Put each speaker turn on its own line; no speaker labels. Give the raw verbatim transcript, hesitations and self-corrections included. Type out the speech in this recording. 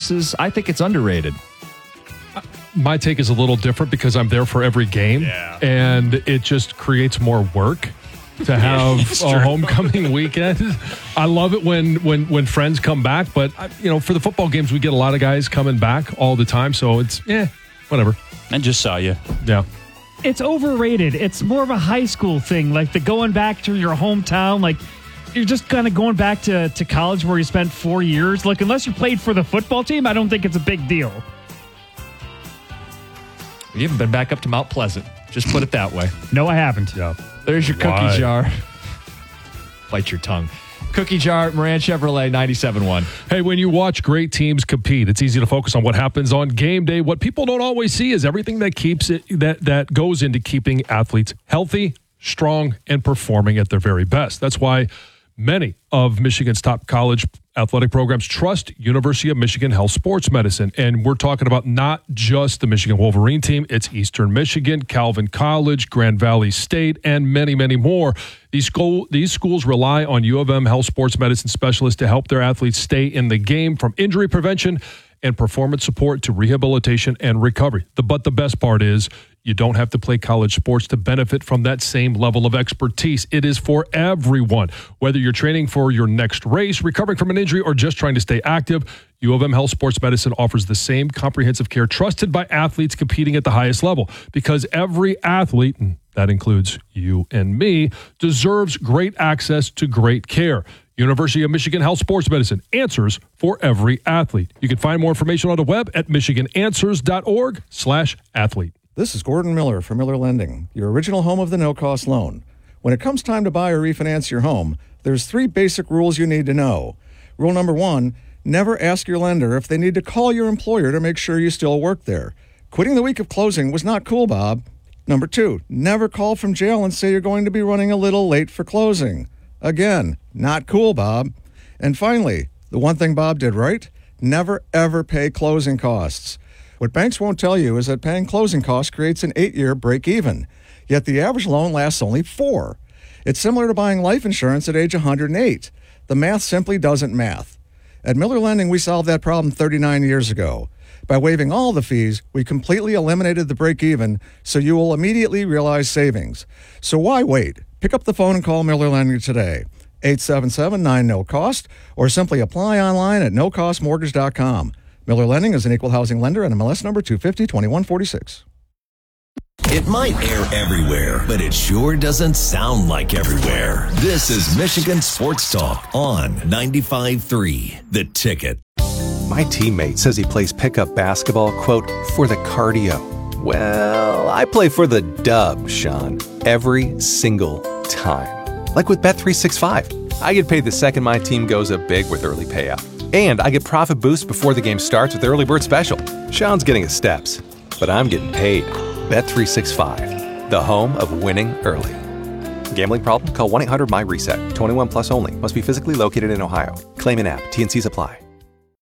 is, I think it's underrated.
My take is a little different because I'm there for every game,
yeah.
and it just creates more work to have a homecoming weekend. I love it when when when friends come back, but you know, for the football games, we get a lot of guys coming back all the time, so it's eh, whatever.
And just saw you.
Yeah.
It's overrated. It's more of a high school thing, like the going back to your hometown, like you're just kind of going back to, to college where you spent four years. Like, unless you played for the football team, I don't think it's a big deal.
You haven't been back up to Mount Pleasant. Just put it that way.
No, I haven't.
Yeah.
There's your cookie
Why?
jar. Bite your tongue. Cookie jar, Moran Chevrolet, ninety-seven point one.
Hey, when you watch great teams compete, it's easy to focus on what happens on game day. What people don't always see is everything that keeps it that that goes into keeping athletes healthy, strong, and performing at their very best. That's why many of Michigan's top college athletic programs trust University of Michigan Health Sports Medicine. And we're talking about not just the Michigan Wolverine team. It's Eastern Michigan, Calvin College, Grand Valley State, and many, many more. These, school, these schools rely on U of M Health Sports Medicine specialists to help their athletes stay in the game, from injury prevention and performance support to rehabilitation and recovery. The, but the best part is, you don't have to play college sports to benefit from that same level of expertise. It is for everyone. Whether you're training for your next race, recovering from an injury, or just trying to stay active, U of M Health Sports Medicine offers the same comprehensive care trusted by athletes competing at the highest level. Because every athlete, and that includes you and me, deserves great access to great care. University of Michigan Health Sports Medicine, answers for every athlete. You can find more information on the web at michigananswers.org slash athlete.
This is Gordon Miller from Miller Lending, your original home of the no-cost loan. When it comes time to buy or refinance your home, there's three basic rules you need to know. Rule number one, never ask your lender if they need to call your employer to make sure you still work there. Quitting the week of closing was not cool, Bob. Number two, never call from jail and say you're going to be running a little late for closing. Again, not cool, Bob. And finally, the one thing Bob did right, never ever pay closing costs. What banks won't tell you is that paying closing costs creates an eight-year break-even, yet the average loan lasts only four. It's similar to buying life insurance at age one hundred eight. The math simply doesn't math. At Miller Lending, we solved that problem thirty-nine years ago. By waiving all the fees, we completely eliminated the break-even, so you will immediately realize savings. So why wait? Pick up the phone and call Miller Lending today, eight seven seven, nine, N O cost, or simply apply online at no cost mortgage dot com. Miller Lending is an equal housing lender and M L S number two fifty, twenty-one forty-six.
It might air everywhere, but it sure doesn't sound like everywhere. This is Michigan Sports Talk on ninety-five point three, The Ticket.
My teammate says he plays pickup basketball, quote, for the cardio. Well, I play for the dub, Sean, every single time. Like with Bet three sixty-five. I get paid the second my team goes up big with early payout. And I get profit boosts before the game starts with Early Bird Special. Sean's getting his steps, but I'm getting paid. Bet three sixty-five, the home of winning early. Gambling problem? Call one eight hundred M Y reset. twenty-one plus only. Must be physically located in Ohio. Claim in app. T and C's apply.